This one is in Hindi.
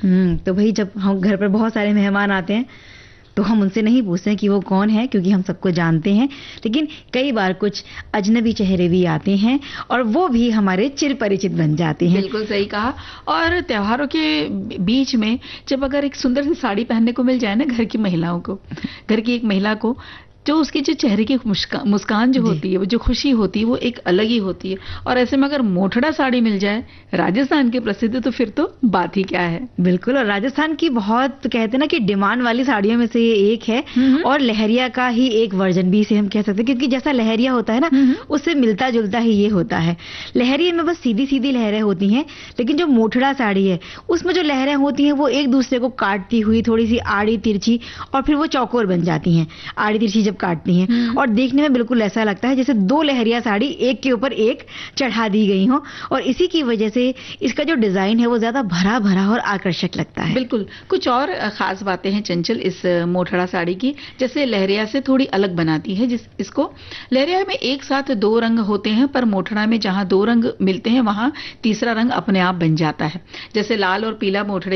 तो भाई जब हम घर पर बहुत सारे मेहमान आते हैं तो हम उनसे नहीं पूछते हैं कि वो कौन है, क्योंकि हम सबको जानते हैं। लेकिन कई बार कुछ अजनबी चेहरे भी आते हैं और वो भी हमारे चिर परिचित बन जाते हैं। बिल्कुल सही कहा। और त्योहारों के बीच में जब अगर एक सुंदर सी साड़ी पहनने को मिल जाए ना घर की महिलाओं को, घर की एक महिला को, जो उसकी जो चेहरे की मुस्कान जो होती है, वो जो खुशी होती है, वो एक अलग ही होती है। और ऐसे में अगर मोठड़ा साड़ी मिल जाए, राजस्थान की प्रसिद्ध, तो फिर तो बात ही क्या है। बिल्कुल। और राजस्थान की बहुत कहते हैं ना कि डिमांड वाली साड़ियों में से ये एक है। और लहरिया का ही एक वर्जन भी इसे हम कह सकते हैं, क्योंकि जैसा लहरिया होता है ना, उससे मिलता जुलता ही ये होता है। लहरिया में बस सीधी सीधी लहरें होती हैं, लेकिन जो मोठड़ा साड़ी है उसमें जो लहरें होती हैं वो एक दूसरे को काटती हुई थोड़ी सी आड़ी तिरछी, और फिर वो चौकोर बन जाती हैं आड़ी तिरछी जब काटती हैं। और देखने में बिल्कुल ऐसा लगता है जैसे दो लहरिया साड़ी एक के ऊपर एक चढ़ा दी गई हो। और इसी की वजह से इसका जो डिजाइन है वो ज्यादा भरा भरा और आकर्षक लगता है। बिल्कुल। कुछ और खास बातें हैं चंचल इस मोठड़ा साड़ी की, जैसे लहरिया से थोड़ी अलग बनाती है इसको। लहरिया में एक साथ दो रंग होते हैं, पर मोठड़ा में जहां दो रंग मिलते हैं वहां तीसरा रंग अपने आप बन जाता है। जैसे लाल और पीला मोठड़े